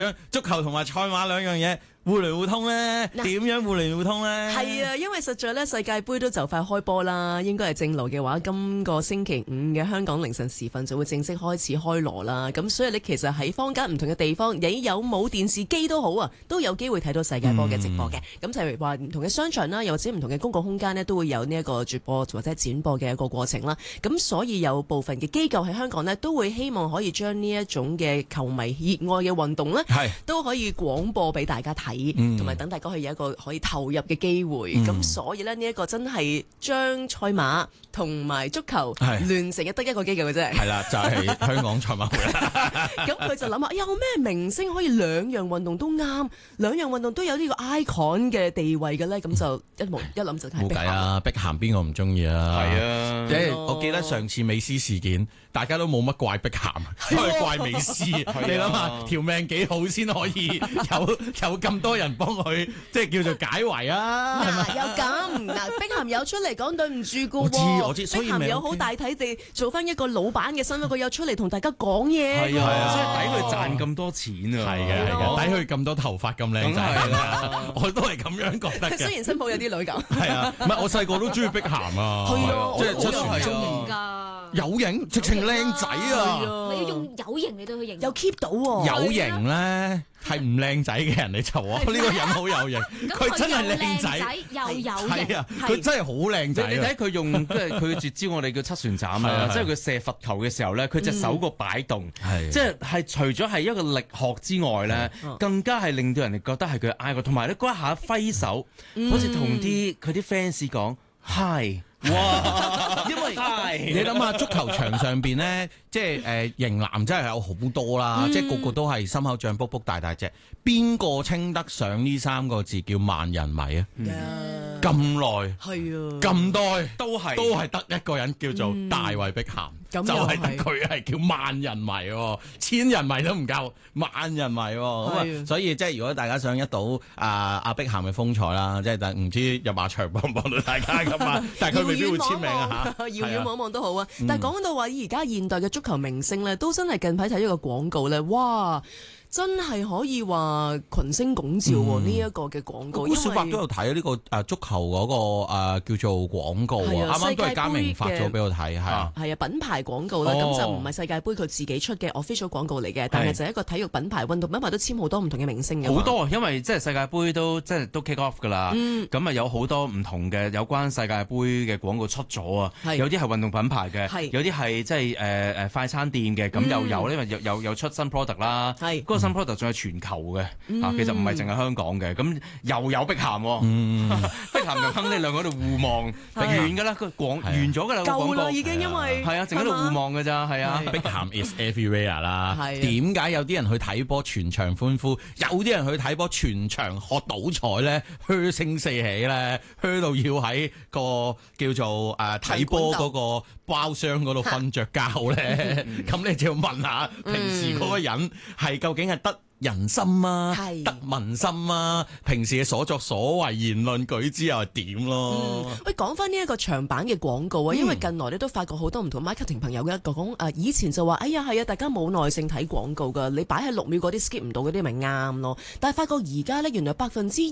足球同埋賽馬兩樣嘢互聯互通咧，點樣互聯互通咧？ 係啊，因為實在咧世界盃都就快開波啦，應該係正路嘅話，今個星期五嘅香港凌晨時分就會正式開始開鑼啦。咁所以你其實喺坊間唔同嘅地方，你有冇電視機都好啊，都有機會睇到世界波嘅直播嘅。咁就係話唔同嘅商場啦，又或者唔同嘅公共空間呢，都會有呢一個轉播或者轉播嘅一個過程啦。咁所以有部分嘅機構喺香港呢，都會希望可以將呢一種嘅球迷熱愛嘅運動呢，都可以廣播俾大家睇。同埋等大家可以有一個可以投入嘅機會，咁所以呢，呢一個真係將賽馬同埋足球聯成得一個機構嘅啫。係啦， 就係香港賽馬會啦。 咁佢就諗下，有咩明星可以兩樣運動都啱，兩樣運動都有呢個 icon 嘅地位嘅咧？咁就一諗就係冇計啊！碧咸邊個唔中意啊？ 係啊， 即係我記得上次美斯事件，大家都冇乜怪碧咸，都係怪美斯。你諗下，條命幾好先可以有咁多人幫佢，即係叫做解圍啊？係咪？ 有咁嗱，碧咸有出嚟講對唔住嘅喎。我知， 碧咸有好大體地做翻一個老闆嘅身份，佢有出嚟同大家講嘢。 係啊，所以抵佢賺咁多錢啊！ 係嘅，抵佢咁多頭髮咁靚仔。我都係咁樣覺得嘅。 雖然新抱有啲女咁。 係啊，唔係我細個都中意碧咸啊。 係啊， 即係出船中型㗎。 有型，直情靚仔啊！ 你要用有型嚟對佢形容， 又 keep 到喎。 有型咧係唔靚仔嘅人，你就話呢個人好有型，佢真係靚仔又有型。 係啊，佢真係好靚仔。 你睇佢用即係佢絕招，我哋叫七船斬啊！即係佢射罰球嘅時候咧，佢隻手個擺動，即係除咗係一個力學之外咧，更加係令到人哋覺得係佢嗌過，同埋咧嗰一下揮手，好似同佢啲 fans 講 hi。哇！因為你諗下足球場上邊咧，即係型男真係有好多啦，即係個個都係心口脹卜卜大大隻，邊個稱得上呢3個字叫萬人迷啊？咁耐係啊， 咁多都係得一個人叫做大衛碧咸，就係得佢係叫萬人迷喎，1000人迷都唔夠，萬人迷喎。咁啊，所以即係如果大家想一睹阿碧咸嘅風采啦，即係唔知入馬場幫唔幫到大家咁啊？但係佢未必會簽名啊嚇， 遙遠望望都好啊。但係講到話而家現代嘅足球明星咧，都真係近排睇咗個廣告咧，哇！真係可以話群星拱照喎！呢一個嘅廣告， 小白都有睇呢個足球嗰個叫做廣告啊，啱啱都係嘉明發咗俾我睇，係啊， 品牌廣告啦，咁就唔係世界盃佢自己出嘅 official 廣告嚟嘅，但係就係一個體育品牌、運動品牌都簽好多唔同嘅明星嘅。 好多，因為即係世界盃都即係都 kick off 㗎啦，咁啊有好多唔同嘅有關世界盃嘅廣告出咗啊，有啲係運動品牌嘅，有啲係即係快餐店嘅，咁又有因為又出新 product 啦，新 product 仲係全球嘅，其實唔係淨係香港嘅，咁又有碧咸喎，碧咸同亨利兩個喺度互望，完㗎啦，佢完咗㗎啦， 夠啦已經，因為係啊，淨喺度互望㗎咋，係啊， 碧咸 is everywhere 啦。點解有啲人去睇波全場歡呼，有啲人去睇波全場喝倒彩咧，噓聲四起咧，噓到要喺個叫做睇波嗰個包廂嗰度瞓着覺咧？咁你就要問下平時嗰個人係究竟係得人心啊，得民心啊，平時嘅所作所為、言論舉止又係點咯？ 喂，講翻呢一個長版嘅廣告啊，因為近來咧都發覺好多唔同 marketing 朋友嘅講以前就話，哎呀係啊，大家冇耐性睇廣告㗎，你擺喺6秒嗰啲 skip 唔到嗰啲咪啱咯。但係發覺而家咧，原來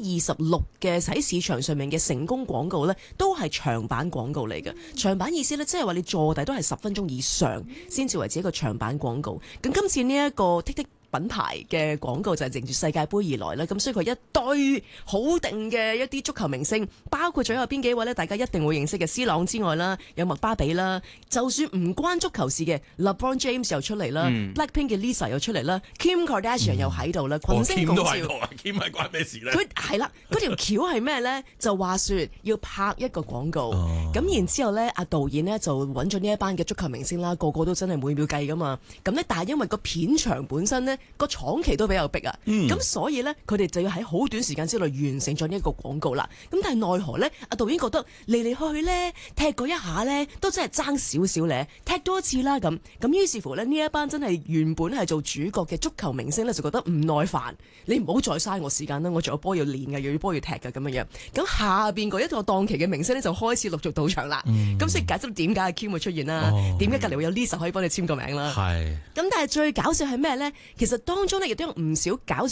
26%嘅喺市場上面嘅成功廣告咧，都係長版廣告嚟嘅。長版意思咧，即係話你坐底都係10分鐘以上先至為止一個長版廣告。咁今次呢一個剔剔品牌嘅廣告就係迎住世界盃而來啦，咁所以佢一堆好定嘅一啲足球明星，包括咗有邊幾位呢？大家一定會認識嘅 C 朗之外啦，有麥巴比啦，就算唔關足球事嘅 LeBron James 又出嚟啦，Blackpink 嘅 Lisa 又出嚟啦，Kim Kardashian 又喺度啦，群星拱照。 Kim 係關咩事咧？ 佢係啦，嗰條橋係咩呢？就話說要拍一個廣告，咁然之後呢，阿導演呢就揾咗呢一班嘅足球明星啦，個個都真係每秒計噶嘛，咁呢，但係因為個片長本身呢，個廠期都比較逼啊，咁所以呢，佢哋就要喺好短時間之內完成咗呢一個廣告啦。咁但係奈何呢，阿導演覺得嚟嚟去去呢，踢過一下呢，都真係爭少少咧，踢多一次啦咁。咁於是乎呢，呢一班真係原本係做主角嘅足球明星呢，就覺得唔耐煩，你唔好再嘥我時間啦，我仲有波要練嘅，又要波要踢嘅咁樣樣。咁下邊嗰一個檔期嘅明星呢，就開始陸續到場啦。咁所以解釋點解阿 Kim 會出現啦？點解隔離會有 Lisa 可以幫你簽個名啦？咁但係最搞笑係咩呢？其實其實當中咧亦都有唔少搞